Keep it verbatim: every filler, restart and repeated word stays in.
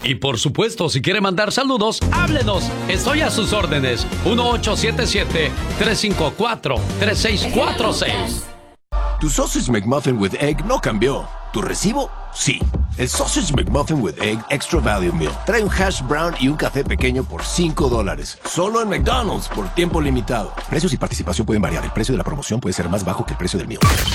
Y por supuesto, si quiere mandar saludos, háblenos. Estoy a sus órdenes. uno ocho siete siete, tres cinco cuatro, tres seis cuatro seis. Tu Sausage McMuffin with Egg no cambió. ¿Tu recibo? Sí. El Sausage McMuffin with Egg Extra Value Meal trae un hash brown y un café pequeño por cinco dólares. Solo en McDonald's por tiempo limitado. Precios y participación pueden variar. El precio de la promoción puede ser más bajo que el precio del meal.